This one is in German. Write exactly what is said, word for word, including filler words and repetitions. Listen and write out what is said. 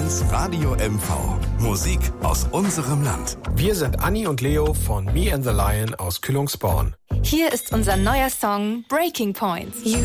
eins Radio M V. Musik aus unserem Land. Wir sind Anni und Leo von Me and the Lion aus Kühlungsborn. Hier ist unser neuer Song Breaking Points. You